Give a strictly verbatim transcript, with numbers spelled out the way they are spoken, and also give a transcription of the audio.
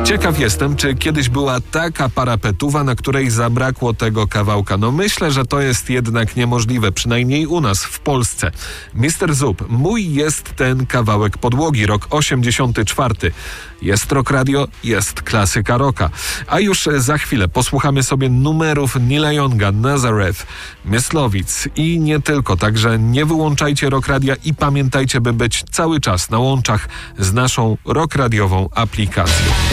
Ciekaw jestem, czy kiedyś była taka parapetuwa, na której zabrakło tego kawałka. No myślę, że to jest jednak niemożliwe, przynajmniej u nas w Polsce. mister Zub, mój jest ten kawałek podłogi, rok osiemdziesiąty czwarty. Jest Rock Radio, jest klasyka rocka. A już za chwilę posłuchamy sobie numerów Neila Younga, Nazareth, Myslowic i nie tylko. Także nie wyłączajcie Rock Radia i pamiętajcie, by być cały czas na łączach z naszą rock radiową aplikacją.